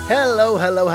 Hello,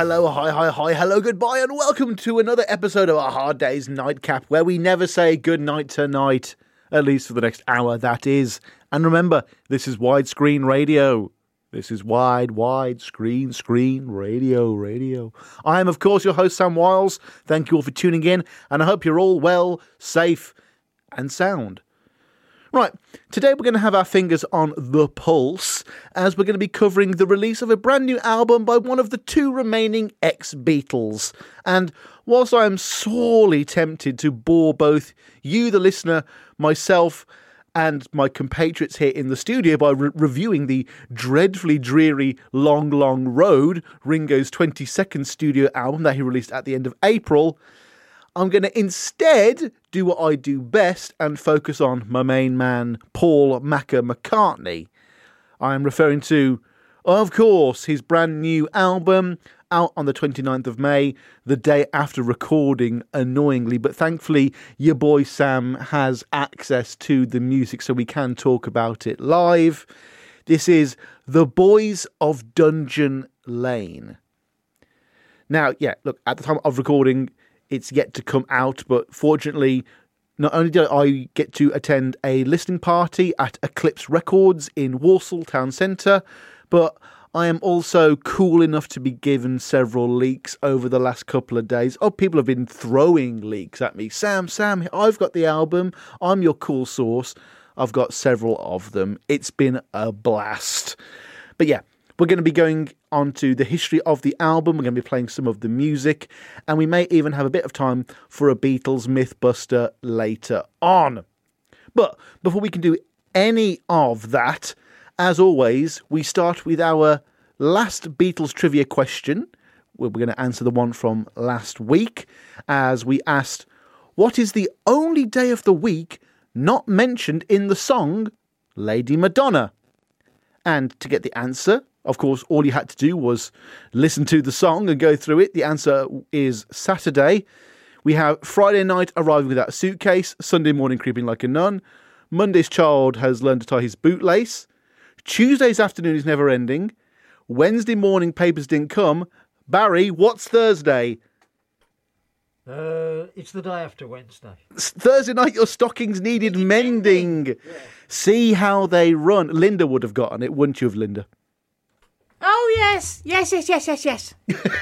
hi, hello, goodbye, and welcome to another episode of A Hard Day's Nightcap, where we never say goodnight tonight, at least for the next hour, that is. And remember, this is widescreen radio. This is wide screen radio. I am, of course, your host, Sam Wiles. Thank you all for tuning in, and I hope you're all well, safe, and sound. Right, today we're going to have our fingers on the pulse as we're going to be covering the release of a brand new album by one of the two remaining ex-Beatles. And whilst I am sorely tempted to bore both you, the listener, myself, and my compatriots here in the studio by reviewing the dreadfully dreary Long Long Road, Ringo's 22nd studio album that he released at the end of April, I'm going to instead do what I do best and focus on my main man, Paul Macca McCartney. I am referring to, of course, his brand new album out on the 29th of May, the day after recording, annoyingly. But thankfully, your boy Sam has access to the music so we can talk about it live. This is The Boys of Dungeon Lane. Now, yeah, look, at the time of recording, it's yet to come out, but fortunately, not only did I get to attend a listening party at Eclipse Records in Walsall Town Centre, but I am also cool enough to be given several leaks over the last couple of days. Oh, people have been throwing leaks at me. Sam, I've got the album. I'm your cool source. I've got several of them. It's been a blast. But yeah, we're going to be going on to the history of the album. We're going to be playing some of the music, and we may even have a bit of time for a Beatles Mythbuster later on. But before we can do any of that, as always, we start with our last Beatles trivia question. We're going to answer the one from last week, as we asked, what is the only day of the week not mentioned in the song Lady Madonna? And to get the answer, of course, all you had to do was listen to the song and go through it. The answer is Saturday. We have Friday night arriving without a suitcase, Sunday morning creeping like a nun, Monday's child has learned to tie his bootlace, Tuesday's afternoon is never ending, Wednesday morning papers didn't come. Barry, what's Thursday? It's the day after Wednesday. Thursday night, your stockings needed mending. Yeah. See how they run. Linda would have gotten it, wouldn't you have, Linda? Oh, yes. Yes, yes,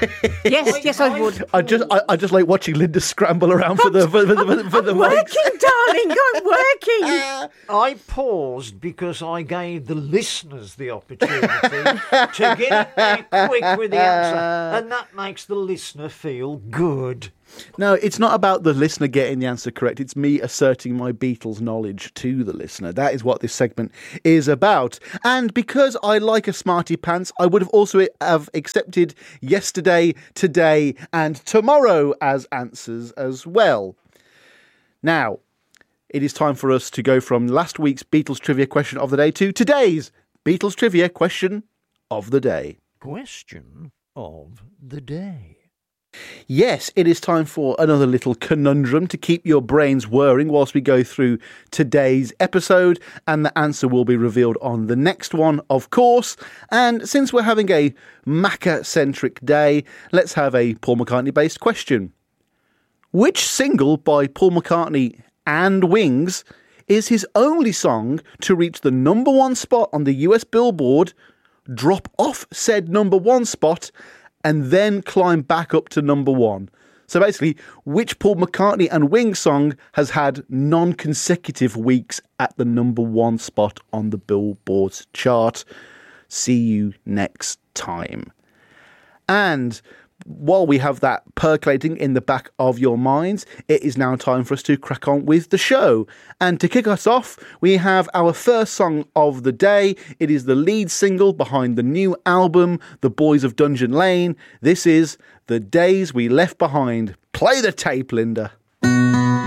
I would. I just like watching Linda scramble around for the I'm working, darling, I'm working. I paused because I gave the listeners the opportunity to get in there quick with the answer, and that makes the listener feel good. No, it's not about the listener getting the answer correct. It's me asserting my Beatles knowledge to the listener. That is what this segment is about. And because I like a smarty pants, I would have also have accepted yesterday, today, and tomorrow as answers as well. Now, it is time for us to go from last week's Beatles trivia question of the day to today's Beatles trivia question of the day. Question of the day. Yes, it is time for another little conundrum to keep your brains whirring whilst we go through today's episode, and the answer will be revealed on the next one, of course. And since we're having a Macca-centric day, let's have a Paul McCartney-based question. Which single by Paul McCartney and Wings is his only song to reach the number one spot on the US Billboard, drop off said number one spot, and then climb back up to number one? So basically, which Paul McCartney and Wings song has had non-consecutive weeks at the number one spot on the Billboard's chart? See you next time. And while we have that percolating in the back of your minds, it is now time for us to crack on with the show. And to kick us off, we have our first song of the day. It is the lead single behind the new album, The Boys of Dungeon Lane. This is The Days We Left Behind. Play the tape, Linda.